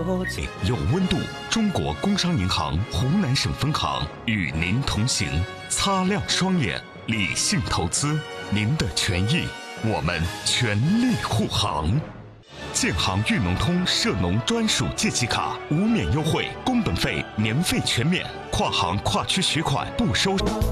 有温度，中国工商银行湖南省分行与您同行，擦亮双眼，理性投资，您的权益，我们全力护航。建行裕农通涉农专属借记卡无免优惠，工本费年费全免，跨行跨区取款不收。